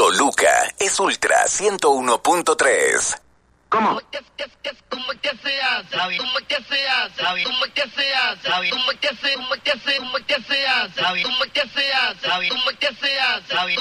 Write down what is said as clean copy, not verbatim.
Toluca es Ultra 101.3. ¿Cómo? ¿Cómo que se hace? ¿Cómo que se hace? ¿Cómo que se hace? ¿Cómo que se hace? ¿Cómo que se hace? ¿Cómo que se hace?